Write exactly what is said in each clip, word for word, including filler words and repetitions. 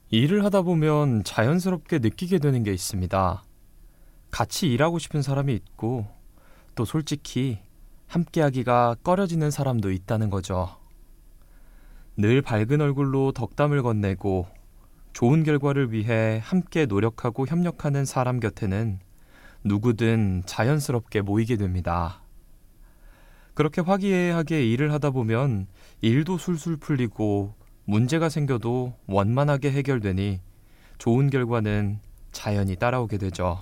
일을 하다 보면 자연스럽게 느끼게 되는 게 있습니다. 같이 일하고 싶은 사람이 있고, 또 솔직히 함께하기가 꺼려지는 사람도 있다는 거죠. 늘 밝은 얼굴로 덕담을 건네고 좋은 결과를 위해 함께 노력하고 협력하는 사람 곁에는 누구든 자연스럽게 모이게 됩니다. 그렇게 화기애애하게 일을 하다 보면 일도 술술 풀리고 문제가 생겨도 원만하게 해결되니 좋은 결과는 자연히 따라오게 되죠.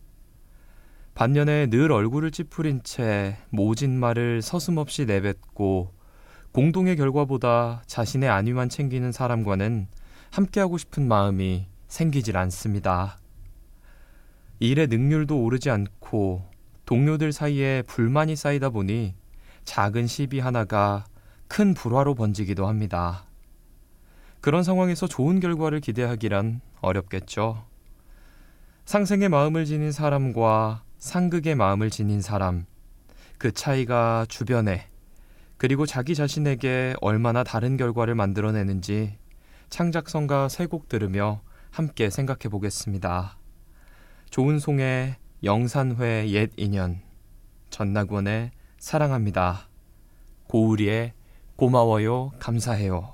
반면에 늘 얼굴을 찌푸린 채 모진 말을 서슴없이 내뱉고 공동의 결과보다 자신의 안위만 챙기는 사람과는 함께하고 싶은 마음이 생기질 않습니다. 일의 능률도 오르지 않고 동료들 사이에 불만이 쌓이다 보니 작은 시비 하나가 큰 불화로 번지기도 합니다. 그런 상황에서 좋은 결과를 기대하기란 어렵겠죠. 상생의 마음을 지닌 사람과 상극의 마음을 지닌 사람, 그 차이가 주변에 그리고 자기 자신에게 얼마나 다른 결과를 만들어내는지 창작성가 세 곡 들으며 함께 생각해 보겠습니다. 조은송의 영산회 옛 인연, 전낙원의 사랑합니다, 고우리의 고마워요 감사해요.